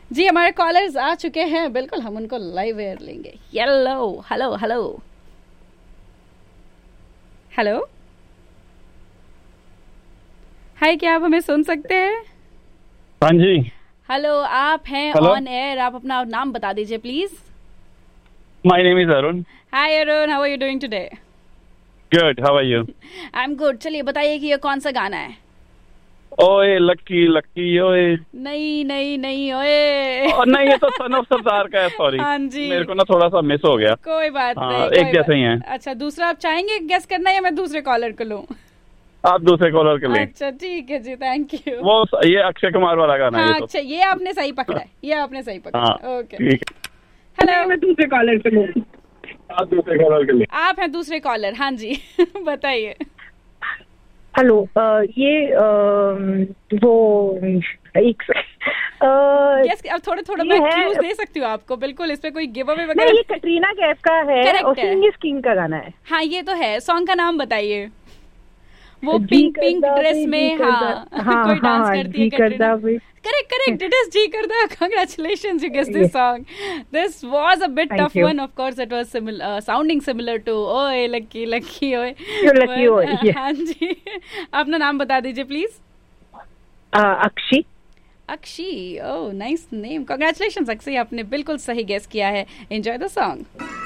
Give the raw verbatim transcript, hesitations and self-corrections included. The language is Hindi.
जी हमारे कॉलर्स आ चुके हैं, बिल्कुल हम उनको लाइव एयर लेंगे। येलो, हेलो हेलो हेलो, हाय, क्या आप हमें सुन सकते हैं? हाँ जी। हेलो, आप हैं हेलो। ऑन एयर, आप अपना नाम बता दीजिए please. My name is Arun. Hi Arun, how are you doing today? Good, how are you? I am good. चलिए बताइए कि ये कौन सा गाना है। ओए लक्की लक्की ओए। नहीं नहीं नहीं, ओए। और नहीं, ये तो सन ऑफ सरदार का है, सॉरी। हाँ जी, मेरे को ना थोड़ा सा मिस हो गया। कोई बात हाँ, नहीं, एक कोई बात। जैसे ही हैं। अच्छा, दूसरा आप चाहेंगे गेस करना या मैं दूसरे कॉलर को लूं? आप दूसरे कॉलर के लिए। अच्छा ठीक है जी, थैंक यू। वो ये अक्षय कुमार वाला गाना है ये हाँ तो। अच्छा, ये आपने सही पकड़ा है, ये आपने सही पकड़ा हाँ है। ओके, ठीक है। हेलो। मैं दूसरे कॉलर के लिए। आप दूसरे कॉलर के लिए। आप हैं दूसरे कॉलर, हाँ जी। बताइए। हेलो। अ, ये अ, वो एक अ, गेस, अब थोड़ा थोड़ा ये मैं है। क्लूज दे सकती हूँ आपको, बिल्कुल इस पे कोई गिव अवे नहीं, ये वगैरह। कटरीना कैफ का है Correct और है। सिंग इज किंग का गाना है। हाँ ये तो है, सॉन्ग का नाम बताइए। वो जी पिंक पिंक करदा ड्रेस वे, जी में, करदा। हाँ। हाँ कोई हाँ डांस हाँ, करती है जी कटरीना। करदा वे। करेक्ट करेक्ट, इट इज जी करदा। Congratulations, you guessed this song. This was a bit thank tough you. one. Of course, it was similar, uh, sounding similar to "ओए लकी लकी ओए"। यू लकी हो। But, uh, हाँ जी। अपना नाम बता दीजिए please. Akshi. Akshi, oh nice name. Congratulations अक्षी, आपने बिल्कुल सही गेस किया है। Enjoy the song.